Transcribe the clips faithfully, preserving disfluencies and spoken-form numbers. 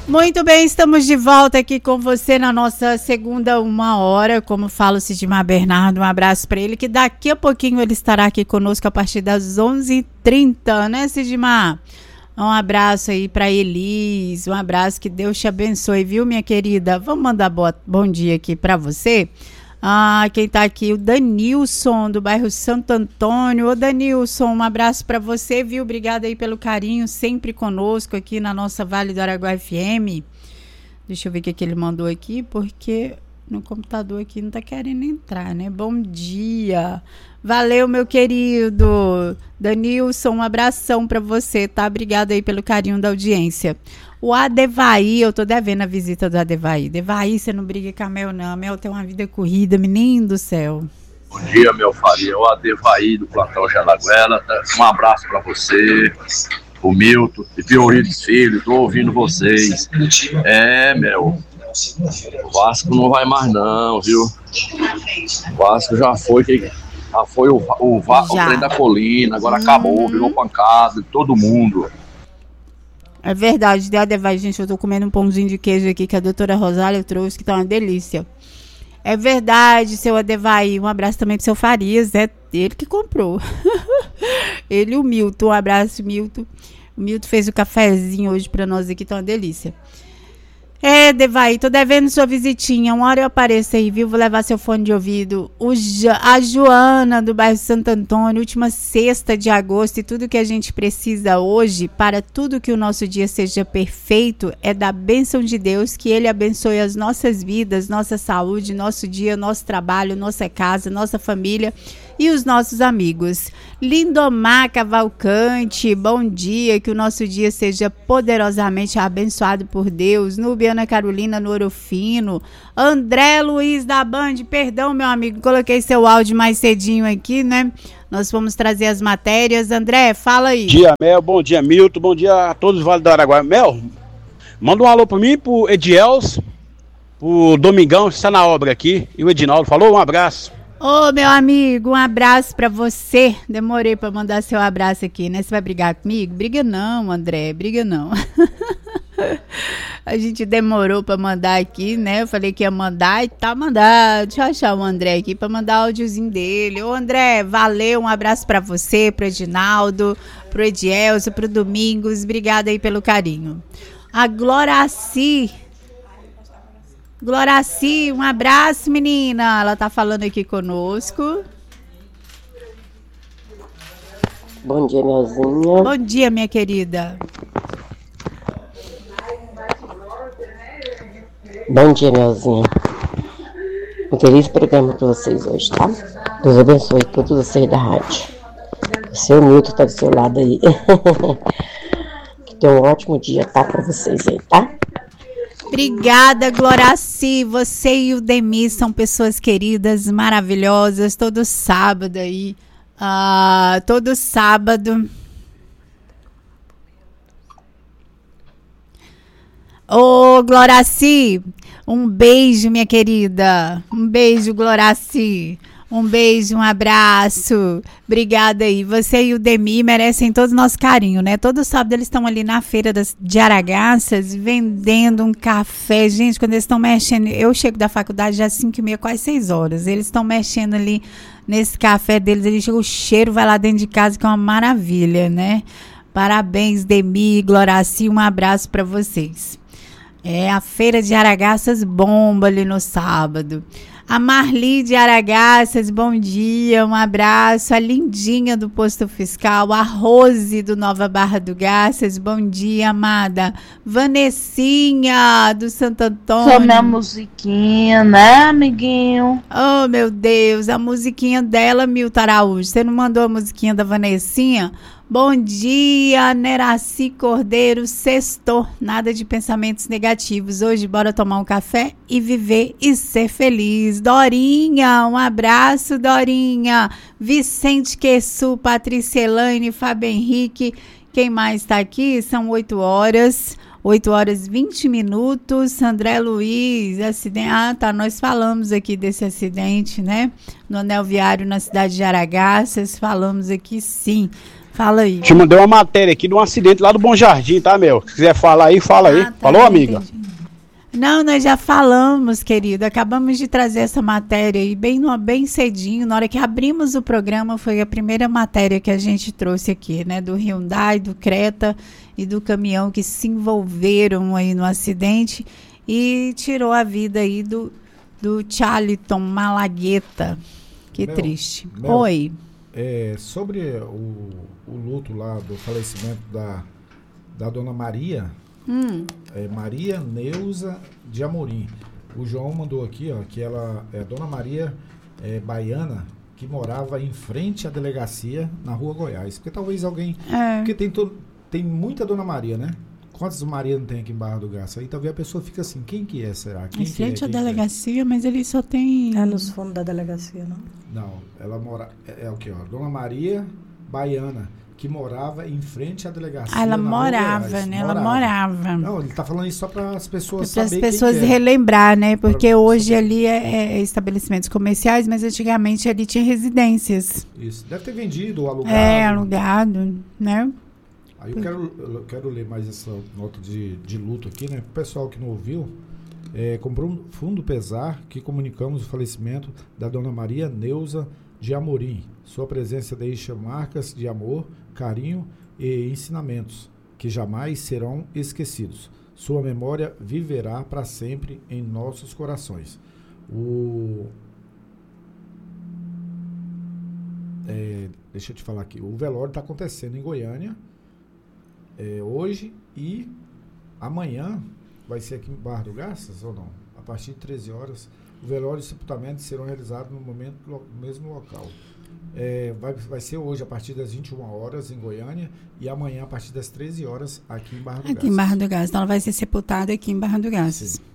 Muito bem, estamos de volta aqui com você na nossa segunda uma hora, como fala o Sidmar Bernardo, um abraço para ele, que daqui a pouquinho ele estará aqui conosco a partir das onze e trinta, né, Sidmar? Um abraço aí para Elis, um abraço, que Deus te abençoe, viu, minha querida? Vamos mandar boa, bom dia aqui para você. Ah, quem tá aqui, o Danilson, do bairro Santo Antônio. Ô Danilson, um abraço para você, viu? Obrigada aí pelo carinho, sempre conosco aqui na nossa Vale do Araguaia F M. Deixa eu ver o que, que ele mandou aqui, porque no computador aqui não tá querendo entrar, né? Bom dia. Valeu, meu querido Danilson, um abração para você, tá? Obrigada aí pelo carinho da audiência. O Adevaí, eu tô devendo a visita do Adevaí. Adevaí, você não briga com a Mel, não. A Mel tem uma vida corrida, menino do céu. Bom dia, meu Faria. O Adevaí do Plantão Jalaguela. Um abraço pra você, o Milton e Fiorides Filho. Tô ouvindo vocês. É, Mel. O Vasco não vai mais, não, viu? O Vasco já foi. Já foi o, o, o, o trem da colina. Agora hum. acabou, virou pancada de todo mundo. É verdade, né, Adevaí? Gente, eu tô comendo um pãozinho de queijo aqui que a doutora Rosália trouxe, que tá uma delícia. É verdade, seu Adevaí. Um abraço também pro seu Farias, é ele que comprou. Ele e o Milton. Um abraço, Milton. O Milton fez o cafezinho hoje pra nós aqui, tá uma delícia. É, Devaí, tô devendo sua visitinha. Uma hora eu apareço aí, viu? Vou levar seu fone de ouvido. O jo- a Joana, do bairro Santo Antônio, última sexta de agosto, e tudo que a gente precisa hoje, para tudo que o nosso dia seja perfeito, é da bênção de Deus, que Ele abençoe as nossas vidas, nossa saúde, nosso dia, nosso trabalho, nossa casa, nossa família e os nossos amigos. Lindomar Cavalcante, bom dia, que o nosso dia seja poderosamente abençoado por Deus. Nubiana Carolina, no Ouro Fino. André Luiz da Band, perdão, meu amigo, coloquei seu áudio mais cedinho aqui, né? Nós vamos trazer as matérias. André, fala aí. Bom dia, Mel, bom dia, Milton, bom dia a todos os Vale do Araguaia. Mel, manda um alô para mim, pro Ediels, pro Domingão, que está na obra aqui, e o Edinaldo. Falou, um abraço. Ô, meu amigo, um abraço pra você. Demorei pra mandar seu abraço aqui, né? Você vai brigar comigo? Briga não, André, briga não. A gente demorou pra mandar aqui, né? Eu falei que ia mandar e tá mandado. Deixa eu achar o André aqui pra mandar o áudiozinho dele. Ô, André, valeu, um abraço pra você, pro Edinaldo, pro Edielso, pro Domingos. Obrigada aí pelo carinho. A Gloraci... Gloraci, um abraço, menina. Ela tá falando aqui conosco. Bom dia, Melzinha. Bom dia, minha querida. Bom dia, Melzinha. Um feliz programa para vocês hoje, tá? Deus abençoe todos vocês da rádio. O seu Milton tá do seu lado aí. Que tenha um ótimo dia, tá? Para vocês aí, tá? Obrigada, Gloraci. Você e o Demi são pessoas queridas, maravilhosas. Todo sábado aí. Uh, todo sábado. Ô, Gloraci, um beijo, minha querida. Um beijo, Gloraci. Um beijo, um abraço. Obrigada aí. Você e o Demi merecem todo o nosso carinho, né? Todo sábado eles estão ali na feira das, de Aragaças vendendo um café. Gente, quando eles estão mexendo... Eu chego da faculdade já às cinco e meia, quase seis horas. Eles estão mexendo ali nesse café deles. Ele chega, o cheiro vai lá dentro de casa, que é uma maravilha, né? Parabéns, Demi e Gloraci. Um abraço para vocês. É, a feira de Aragaças bomba ali no sábado. A Marli de Aragaças, bom dia, um abraço. A Lindinha do Posto Fiscal, a Rose do Nova Barra do Garças, bom dia, amada. Vanessinha do Santo Antônio. Só minha musiquinha, né, amiguinho? Oh, meu Deus, a musiquinha dela, Milton Araújo. Você não mandou a musiquinha da Vanessinha? Bom dia, Neraci Cordeiro, sextou, nada de pensamentos negativos. Hoje, bora tomar um café e viver e ser feliz. Dorinha, um abraço, Dorinha. Vicente Quessu, Patrícia Elaine, Fábio Henrique. Quem mais está aqui? São oito horas, oito horas e vinte minutos. André Luiz, acidente. Ah, tá, nós falamos aqui desse acidente, né? No anel viário na cidade de Aragaças, falamos aqui sim. Fala aí. Te mandei uma matéria aqui de um acidente lá do Bom Jardim, tá, Mel? Se quiser falar aí, fala aí. Ah, tá, Falou, amiga? Entendi. Não, nós já falamos, querido. Acabamos de trazer essa matéria aí bem, no, bem cedinho. Na hora que abrimos o programa, foi a primeira matéria que a gente trouxe aqui, né? Do Hyundai, do Creta e do caminhão que se envolveram aí no acidente e tirou a vida aí do, do Charlton Malagueta. Que Mel, triste. Mel, Oi. É, sobre o, o luto lá do falecimento da, da dona Maria... Hum. É Maria Neuza de Amorim. O João mandou aqui, ó, que ela é a Dona Maria é, Baiana, que morava em frente à delegacia na Rua Goiás. Porque talvez alguém... É. Porque tem, to, tem muita Dona Maria, né? Quantas Maria não tem aqui em Barra do Garça? Aí talvez a pessoa fica assim, quem que é, será? Quem Em frente que é? à Quem delegacia, que é? Mas ele só tem... É nos fundos da delegacia, não? Não, ela mora... É, é o que, ó? Dona Maria Baiana, que morava em frente à delegacia. Ah, ela na Rua morava, Goiás. né? Ela morava. Não, ele tá falando isso só para as pessoas Para as saberem pessoas quem que é. relembrar, né? Porque Pra- hoje ali é, é estabelecimentos comerciais, mas antigamente ali tinha residências. Isso. Deve ter vendido ou alugado. É, alugado, né? Aí eu quero, eu quero ler mais essa nota de, de luto aqui, né? O pessoal que não ouviu, é, comprou um fundo pesar que comunicamos o falecimento da dona Maria Neuza de Amorim. Sua presença deixa marcas de amor, carinho e ensinamentos que jamais serão esquecidos. Sua memória viverá para sempre em nossos corações. O... É, deixa eu te falar aqui. O velório está acontecendo em Goiânia é, hoje e amanhã vai ser aqui em Barra do Garças ou não? A partir de treze horas, o velório e o sepultamento serão realizados no, momento, no mesmo local. É, vai, vai ser hoje a partir das vinte e uma horas em Goiânia e amanhã a partir das treze horas aqui em Barra do Garças. Aqui em Barra do Garças. Então ela vai ser sepultada aqui em Barra do Garças. Sim.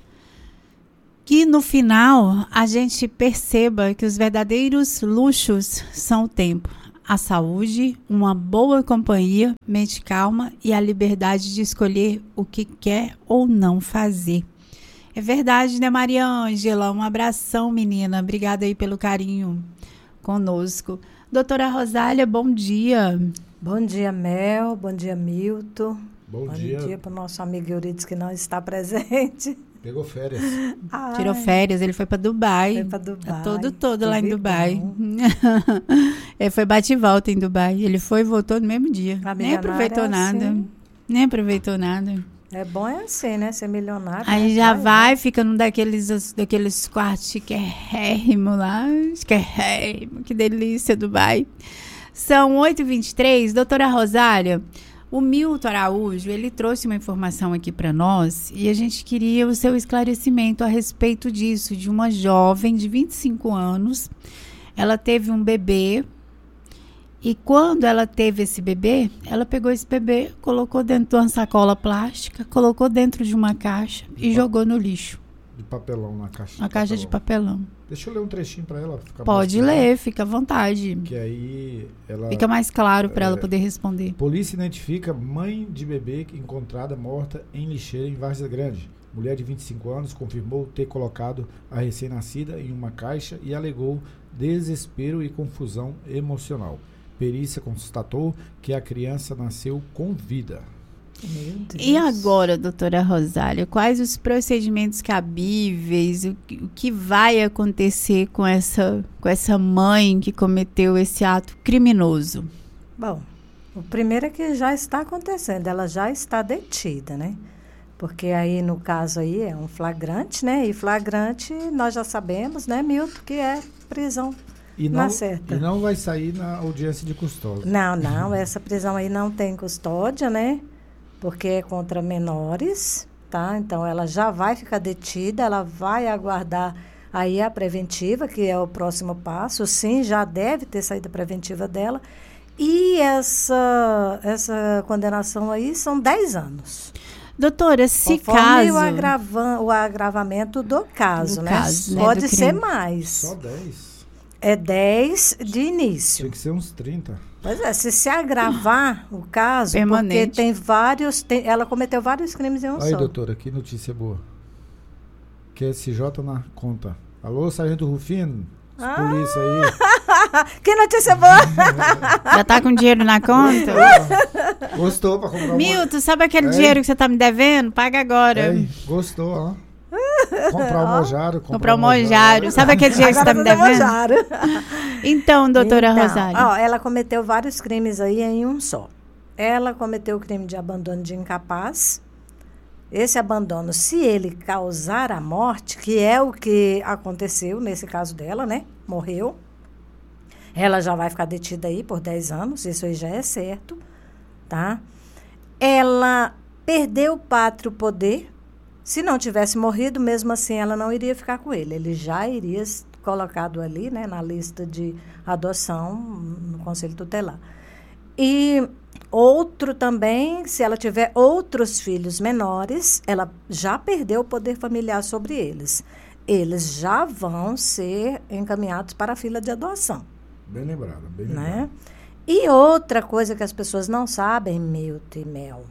Que no final a gente perceba que os verdadeiros luxos são o tempo, a saúde, uma boa companhia, mente calma e a liberdade de escolher o que quer ou não fazer. É verdade, né, Maria Ângela? Um abração, menina. Obrigada aí pelo carinho conosco. Doutora Rosália, bom dia. Bom dia, Mel. Bom dia, Milton. Bom, Bom dia. dia para o nosso amigo Euridice, que não está presente. Pegou férias. Ai, Tirou férias, ele foi para Dubai. Foi para Dubai. Tá todo, todo Que lá em legal. Dubai. Ele foi bate e volta em Dubai. Ele foi e voltou no mesmo dia. A Nem aproveitou milionária é nada. assim. Nem aproveitou nada. É bom é assim, né? Ser milionário. Aí né? já vai, fica num daqueles, daqueles quartos chiquérrimos lá. Chiquérrimo, que delícia, Dubai. São oito e vinte e três. Doutora Rosália, o Milton Araújo, ele trouxe uma informação aqui para nós e a gente queria o seu esclarecimento a respeito disso, de uma jovem de vinte e cinco anos. Ela teve um bebê e quando ela teve esse bebê, ela pegou esse bebê, colocou dentro de uma sacola plástica, colocou dentro de uma caixa e jogou no lixo. De papelão na caixa. Uma caixa de papelão. Deixa eu ler um trechinho para ela. Ficar Pode mais claro, ler, fica à vontade. Que aí ela... Fica mais claro para ela é, poder responder. Polícia identifica mãe de bebê encontrada morta em lixeira em Várzea Grande. Mulher de vinte e cinco anos confirmou ter colocado a recém-nascida em uma caixa e alegou desespero e confusão emocional. Perícia constatou que a criança nasceu com vida. Meu Deus. E agora, doutora Rosália, quais os procedimentos cabíveis, o que, o que vai acontecer com essa, com essa mãe que cometeu esse ato criminoso? Bom, o primeiro é que já está acontecendo, ela já está detida, né? Porque aí, no caso aí, é um flagrante, né? E flagrante, nós já sabemos, né, Milton, que é prisão E não, na certa. e não vai sair na audiência de custódia. Não, não, essa prisão aí não tem custódia, né? Porque é contra menores, tá? Então, ela já vai ficar detida, ela vai aguardar aí a preventiva, que é o próximo passo. Sim, já deve ter saído a preventiva dela. E essa, essa condenação aí são dez anos. Doutora, se Conforme caso... o, agravan, o agravamento do caso, Do né? caso, né, Pode do ser crime. mais. Só dez. É dez de início. Tinha que ser uns trinta. Pois é, se se agravar o caso, Permanente. porque tem vários, tem, ela cometeu vários crimes em um Aí, só. doutora, que notícia boa. Q S J na conta. Alô, Sargento Rufino? Os Ah! polícia aí. Que notícia boa! Já tá com dinheiro na conta? Gostou pra comprar um Milton, sabe aquele É. dinheiro que você tá me devendo? Paga agora. É, gostou, ó. Comprar o Mojaro. Comprar o Mojaro. Sabe aquele dinheiro que você tá me Agora devendo? Mojaro. Então, doutora Então, Rosália. ó, ela cometeu vários crimes aí em um só. Ela cometeu o crime de abandono de incapaz. Esse abandono, se ele causar a morte, que é o que aconteceu nesse caso dela, né? Morreu. Ela já vai ficar detida aí por dez anos, isso aí já é certo, tá? Ela perdeu o pátrio poder. Se não tivesse morrido, mesmo assim, ela não iria ficar com ele. Ele já iria colocado ali, né, na lista de adoção no Conselho Tutelar. E outro também, se ela tiver outros filhos menores, ela já perdeu o poder familiar sobre eles. Eles já vão ser encaminhados para a fila de adoção. Bem lembrado, bem Né? lembrado. E outra coisa que as pessoas não sabem, Milton e Mel,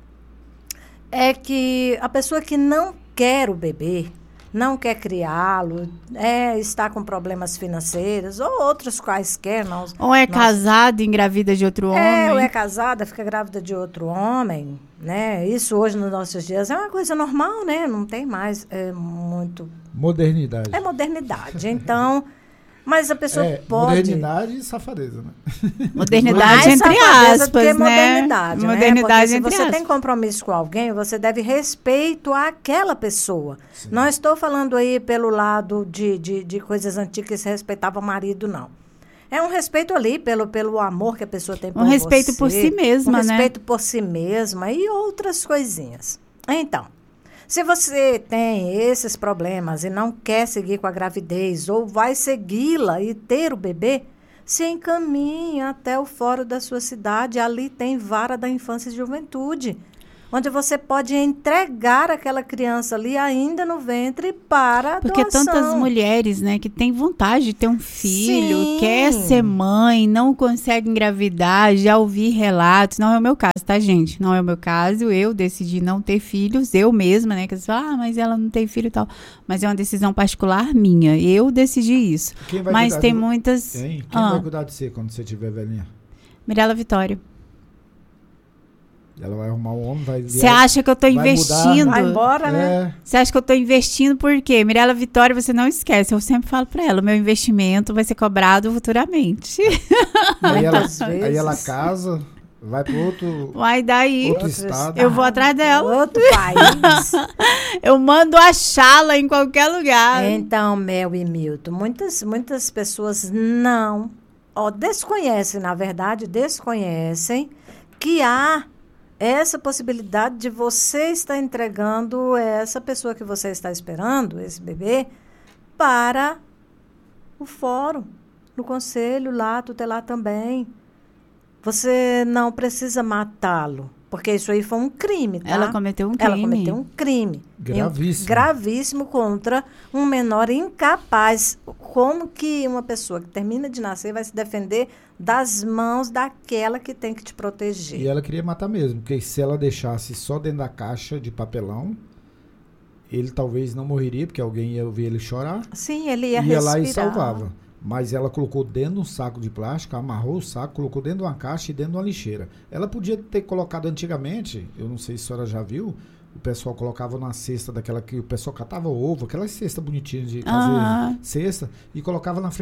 é que a pessoa que não quer o bebê, não quer criá-lo, é, está com problemas financeiros ou outros quaisquer. Não, Ou é nós- casada e engravida de outro É, ou homem. é casada, fica grávida de outro homem, né? Isso hoje nos nossos dias é uma coisa normal, né? Não tem mais é, muito... Modernidade. É modernidade, então... Mas a pessoa É, pode... modernidade e safadeza, né? Modernidade Mais entre safadeza aspas, do que né? modernidade, né? Modernidade Porque se entre você aspas. tem compromisso com alguém, você deve respeito àquela pessoa. Não estou falando aí pelo lado de, de, de coisas antigas que se respeitava o marido, não. É um respeito ali pelo, pelo amor que a pessoa tem por Um respeito você, por si mesma, um né? respeito por si mesma e outras coisinhas. Então, se você tem esses problemas e não quer seguir com a gravidez ou vai segui-la e ter o bebê, se encaminhe até o fórum da sua cidade. Ali tem vara da infância e juventude, onde você pode entregar aquela criança ali ainda no ventre para Porque doação. tantas mulheres, né, que têm vontade de ter um filho, Sim. quer ser mãe, não consegue engravidar, já ouvi relatos, não é o meu caso, tá, gente? Não é o meu caso, eu decidi não ter filhos, eu mesma, né, que você fala, ah, mas ela não tem filho e tal, mas é uma decisão particular minha, eu decidi isso. Quem vai Mas cuidar tem de- muitas... Hein? Quem Ah, vai cuidar de você quando você tiver velhinha? Mirella Vitória. Ela vai arrumar um homem, vai... Você acha que eu tô vai mudar. investindo? Vai embora, né? É, Você acha que eu tô investindo por quê? Mirella Vitória, você não esquece. Eu sempre falo pra ela, o meu investimento vai ser cobrado futuramente. aí, ela, Muitas vezes. aí ela casa, vai para outro, Vai daí. outro Outro estado. Eu vou atrás dela. Outro país. Eu mando achá-la em qualquer lugar. Então, Mel e Milton, muitas, muitas pessoas não, ó, desconhecem, na verdade, desconhecem que há essa possibilidade de você estar entregando essa pessoa que você está esperando, esse bebê, para o fórum, no conselho lá, tutelar também. Você não precisa matá-lo, porque isso aí foi um crime, tá? Ela cometeu um Ela crime. cometeu um crime. Gravíssimo. Um- gravíssimo contra um menor incapaz. Como que uma pessoa que termina de nascer vai se defender das mãos daquela que tem que te proteger? E ela queria matar mesmo, porque se ela deixasse só dentro da caixa de papelão, ele talvez não morreria, porque alguém ia ouvir ele chorar, Sim, ele ia, ia lá e respirar. salvava. Mas ela colocou dentro de um saco de plástico, amarrou o saco, colocou dentro de uma caixa e dentro de uma lixeira. Ela podia ter colocado antigamente, eu não sei se a senhora já viu, o pessoal colocava na cesta daquela que o pessoal catava ovo, aquelas cestas bonitinhas de fazer Ah. cesta, e colocava na frente